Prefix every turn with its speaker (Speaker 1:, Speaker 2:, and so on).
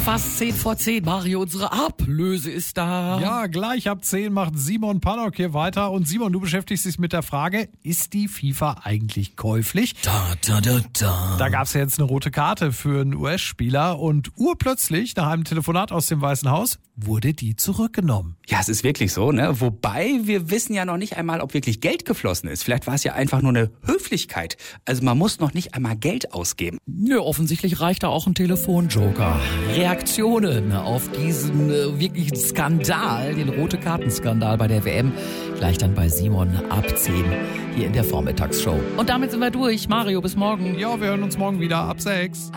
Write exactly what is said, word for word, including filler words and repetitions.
Speaker 1: Fast zehn vor zehn, Mario, unsere Ablöse ist da.
Speaker 2: Ja, gleich ab zehn macht Simon Paddock hier weiter. Und Simon, du beschäftigst dich mit der Frage, ist die FIFA eigentlich käuflich?
Speaker 1: Da, da, da, da.
Speaker 2: Da gab es ja jetzt eine rote Karte für einen U S-Spieler und urplötzlich, nach einem Telefonat aus dem Weißen Haus, wurde die zurückgenommen.
Speaker 3: Ja, es ist wirklich so, ne? Wobei, wir wissen ja noch nicht einmal, ob wirklich Geld geflossen ist. Vielleicht war es ja einfach nur eine Höflichkeit. Also man muss noch nicht einmal Geld ausgeben.
Speaker 1: Nö, offensichtlich reicht da auch ein Telefonjoker. Reaktionen auf diesen äh, wirklichen Skandal, den Rote-Karten-Skandal bei der W M, gleich dann bei Simon ab zehn hier in der Vormittagsshow. Und damit sind wir durch. Mario, bis morgen.
Speaker 2: Ja, wir hören uns morgen wieder ab sechs.